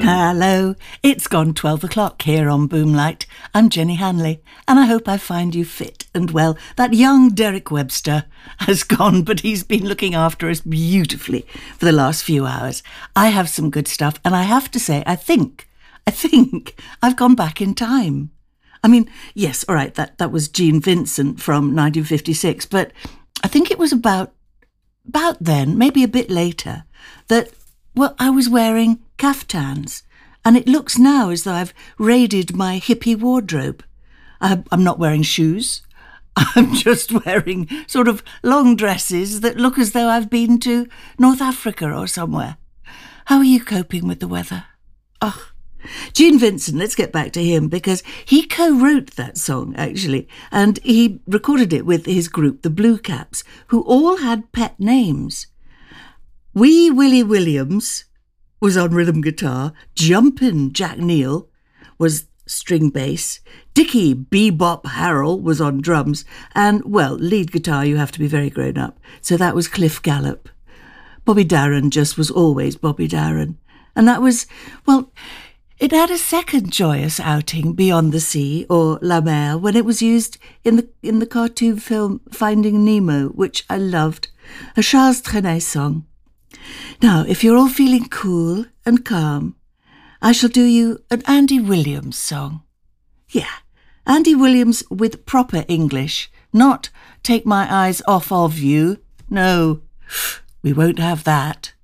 Hello, it's gone 12 o'clock here on Boomlight. I'm Jenny Hanley, and I hope I find you fit and well. That young Derek Webster has gone, but he's been looking after us beautifully for the last few hours. I have some good stuff, and I have to say, I think I've gone back in time. I mean, yes, all right, that was Gene Vincent from 1956, but I think it was about then, maybe a bit later, that, well, I was wearing caftans, and it looks now as though I've raided my hippie wardrobe. I'm not wearing shoes. I'm just wearing sort of long dresses that look as though I've been to North Africa or somewhere. How are you coping with the weather? Oh, Gene Vincent, let's get back to him, because he co-wrote that song, actually, and he recorded it with his group, the Blue Caps, who all had pet names. Wee Willie Williams was on rhythm guitar, Jumpin' Jack Neal was string bass, Dickie Bebop Harrell was on drums, and, well, lead guitar, you have to be very grown up, so that was Cliff Gallup. Bobby Darin just was always Bobby Darin, and that was, well, it had a second joyous outing, Beyond the Sea, or La Mer, when it was used in the cartoon film Finding Nemo, which I loved, a Charles Trenet song. Now, if you're all feeling cool and calm, I shall do you an Andy Williams song. Yeah, Andy Williams with proper English, not Take My Eyes Off of You. No, we won't have that.